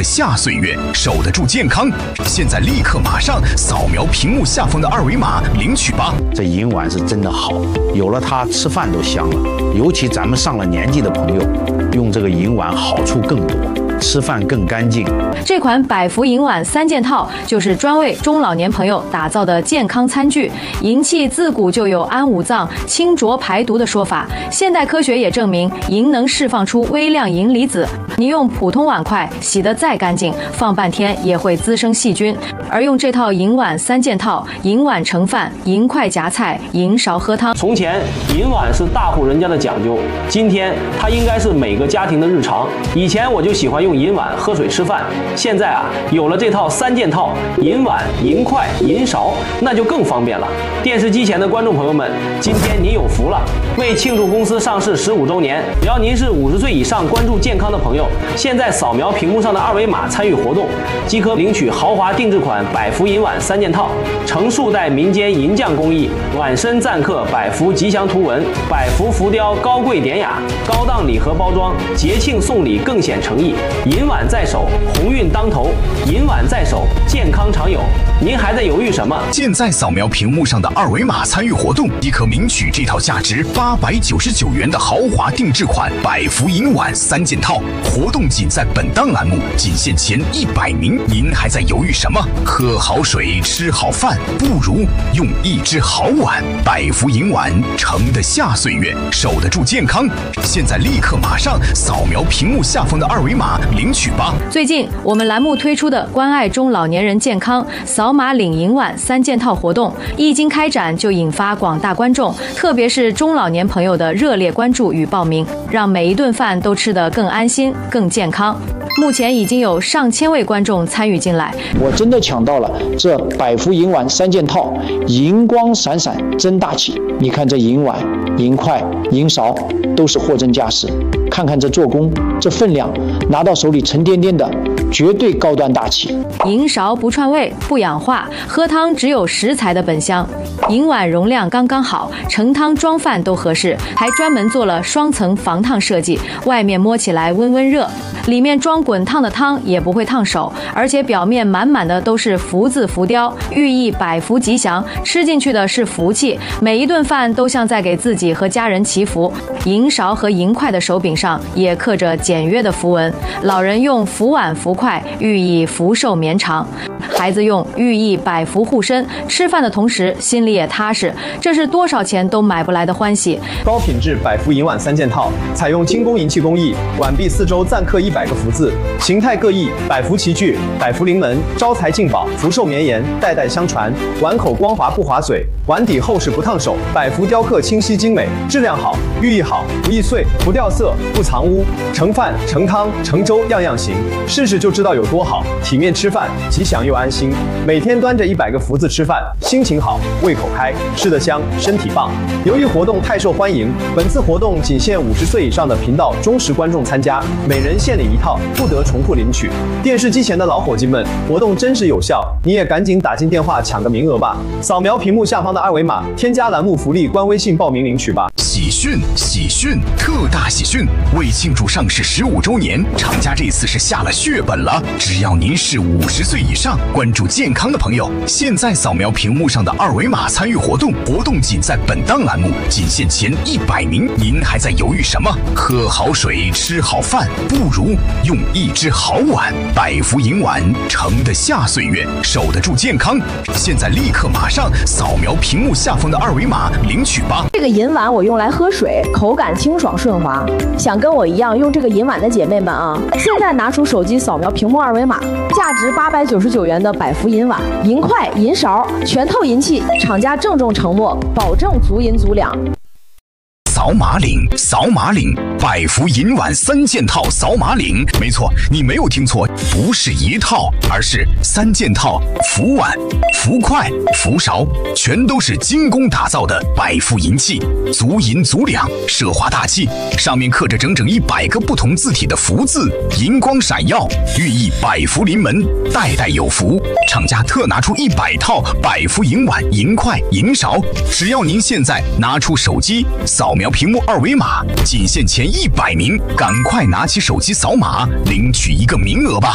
得下岁月，守得住健康。现在立刻马上扫描屏幕下方的二维码领取吧。 这银碗是真的好，有了它吃饭都香了。尤其咱们上了年纪的朋友，用这个银碗好处更多，吃饭更干净。 这款百福银碗3件套就是专为中老年朋友打造的健康餐具。银器自古就有安五脏、清浊排毒的说法，现代科学也证明银能释放出微量银离子。你用普通碗筷洗得再干净，放半天也会滋生细菌。而用这套银碗3件套，银碗盛饭，银筷夹菜，银勺喝汤。 从前银碗是大户人家的讲究，今天它应该是每个家庭的日常。以前我就喜欢用银碗喝水吃饭，现在有了这套3件套，银碗、银筷、银勺，那就更方便了。电视机前的观众朋友们，今天您有福了！为庆祝公司上市15周年，只要您是50岁以上关注健康的朋友，现在扫描屏幕上的二维码参与活动，即可领取豪华定制款百福银碗3件套，成数代民间银匠工艺，碗身錾刻百福吉祥图文，百福浮雕高贵典雅，高档礼盒包装，节庆送礼更显诚意。银碗在手，鸿运当头；银碗在手，健康常有。您还在犹豫什么？ 现在扫描屏幕上的二维码参与活动，即可领取这套价值899元的豪华定制款百福银碗3件套。活动仅在本档栏目，仅限前100名。您还在犹豫什么？喝好水，吃好饭，不如用一只好碗。百福银碗盛得下岁月，守得住健康。现在立刻马上扫描屏幕下方的二维码领取吧。 最近我们栏目推出的关爱中老年人健康扫码领银碗3件套活动，一经开展就引发广大观众，特别是中老年朋友的热烈关注与报名，让每一顿饭都吃得更安心、更健康。目前已经有上千位观众参与进来。 我真的抢到了这百福银碗3件套，银光闪闪真大气。你看这银碗、银筷、银勺都是货真价实，看看这做工、这分量，拿到手里沉甸甸的，绝对高端大气。 银勺不串味不氧化，喝汤只有食材的本香。银碗容量刚刚好，盛汤装饭都合适，还专门做了双层防烫设计，外面摸起来温温热，里面装滚烫的汤也不会烫手，而且表面满满的都是福字浮雕，寓意百福吉祥，吃进去的是福气，每一顿饭都像在给自己和家人祈福。银勺和银筷的手柄上也刻着简约的符文，老人用福碗福筷，寓意福寿绵长；孩子用寓意百福护身，吃饭的同时心里也踏实，这是多少钱都买不来的欢喜。 高品质百福银碗3件套，采用精工银器工艺，碗壁4周錾刻100个福字，形态各异，百福齐聚，百福临门，招财进宝，福寿绵延，代代相传。碗口光滑不划水，碗底厚实不烫手，百福雕刻清晰精美，质量好，寓意好，不易碎，不掉色，不藏污。盛饭、盛汤、盛粥样样行，试试就知道有多好。体面吃饭，吉祥又安心。每天端着100个福字吃饭，心情好，胃口开，吃得香，身体棒。由于活动太受欢迎，本次活动仅限50岁以上的频道忠实观众参加，每人限领1套，不得重复领取。电视机前的老伙计们，活动真实有效，你也赶紧打进电话抢个名额吧！扫描屏幕下方的二维码，添加栏目福利官微信报名领取吧。 喜讯！喜讯！特大喜讯！为庆祝上市15周年，厂家这次是下了血本了。只要您是50岁以上、关注健康的朋友，现在扫描屏幕上的二维码参与活动，活动仅在本档栏目，仅限前100名。您还在犹豫什么？喝好水，吃好饭，不如用一只好碗。百福银碗盛得下岁月，守得住健康。现在立刻马上扫描屏幕下方的二维码领取吧。 这个银碗我用来喝水，口感清爽顺滑。想跟我一样用这个银碗的姐妹们啊，现在拿出手机扫描屏幕二维码，价值899元的百福银碗、银筷、银勺，全套银器，厂家郑重承诺，保证足银足两。 扫码领，扫码领，百福银碗3件套扫码领。没错，你没有听错，不是一套，而是3件套，福碗、福筷、福勺，全都是精工打造的百福银器，足银足两，奢华大气，上面刻着整整100个不同字体的福字，银光闪耀，寓意百福临门，代代有福。厂家特拿出100套百福银碗、银筷、银勺，只要您现在拿出手机扫描屏幕二维码，仅限前100名，赶快拿起手机扫码领取一个名额吧。